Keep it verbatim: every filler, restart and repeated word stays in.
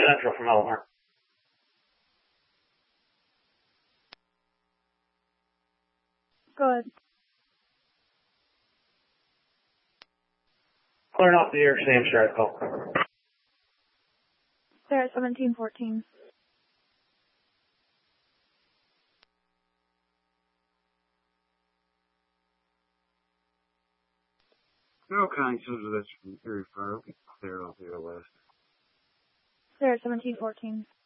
Central from Elmhurst. Good. Clearing off the air, Sam Strike call. Sarah seventeen fourteen. No kinds of this from Erie Fire. Clear off the air west. Sarah seventeen fourteen.